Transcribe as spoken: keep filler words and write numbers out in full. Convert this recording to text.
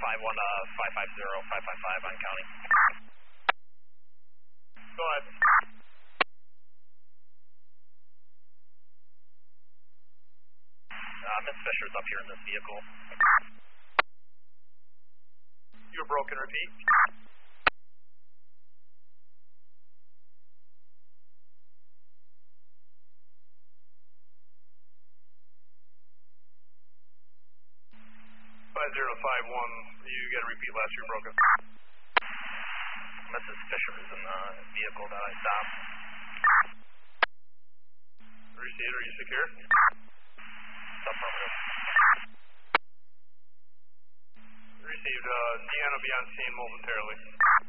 five one, uh, five five zero, five five five on county. Go ahead. Uh, Miss Fisher's up here in this vehicle. You were broken, repeat. five zero five one, you got to repeat last year broken. Missus Fisher is in the vehicle that I stopped. Received, are you secure? Affirmative. Received, uh, Deanna will be on scene momentarily.